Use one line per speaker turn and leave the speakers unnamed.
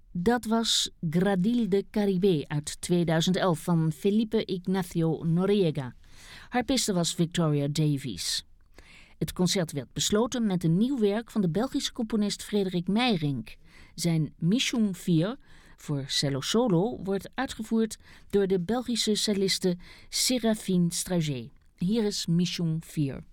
Dat was Gradil de Caribe uit 2011 van Felipe Ignacio Noriega. Harpiste was Victoria Davies. Het concert werd besloten met een nieuw werk van de Belgische componist Frederik Meijerinck. Zijn Mission 4 voor cello solo wordt uitgevoerd door de Belgische celliste Séraphine Strager. Hier is Mission 4.